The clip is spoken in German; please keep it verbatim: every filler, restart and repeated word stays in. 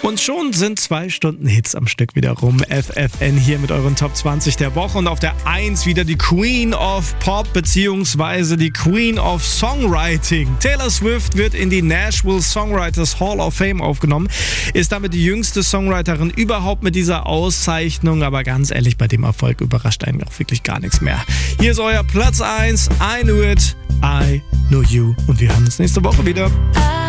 Und schon sind zwei Stunden Hits am Stück wieder rum. F F N hier mit euren Top zwanzig der Woche. Und auf der eins wieder die Queen of Pop bzw. die Queen of Songwriting. Taylor Swift wird in die Nashville Songwriters Hall of Fame aufgenommen. Ist damit die jüngste Songwriterin überhaupt mit dieser Auszeichnung. Aber ganz ehrlich, bei dem Erfolg überrascht einen auch wirklich gar nichts mehr. Hier ist euer Platz eins. I Knew It, I Know You. Und wir hören uns nächste Woche wieder.